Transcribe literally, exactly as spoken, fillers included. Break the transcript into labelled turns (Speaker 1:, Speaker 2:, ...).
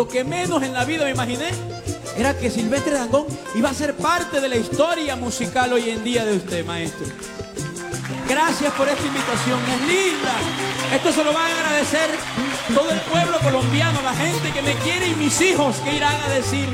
Speaker 1: Lo que menos en la vida me imaginé era que Silvestre Dangond iba a ser parte de la historia musical hoy en día de usted, maestro. Gracias por esta invitación, es linda. Esto se lo van a agradecer todo el pueblo colombiano, la gente que me quiere y mis hijos que irán a decir.